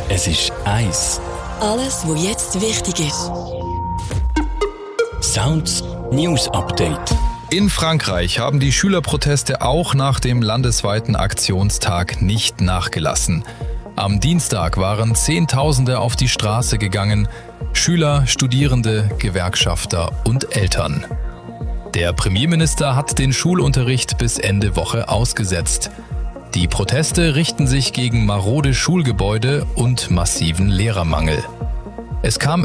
Es ist eins. Alles, was jetzt wichtig ist. Sounds News Update. In Frankreich haben die Schülerproteste auch nach dem landesweiten Aktionstag nicht nachgelassen. Am Dienstag waren Zehntausende auf die Straße gegangen. Schüler, Studierende, Gewerkschafter und Eltern. Der Premierminister hat den Schulunterricht bis Ende Woche ausgesetzt. Die Proteste richten sich gegen marode Schulgebäude und massiven Lehrermangel. Es kam